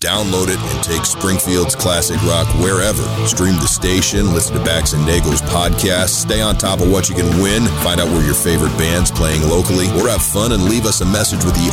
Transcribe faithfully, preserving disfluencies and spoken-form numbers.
Download it and take Springfield's classic rock wherever. Stream the station, listen to Bax and Nagel's podcast, stay on top of what you can win, find out where your favorite band's playing locally, or have fun and leave us a message with the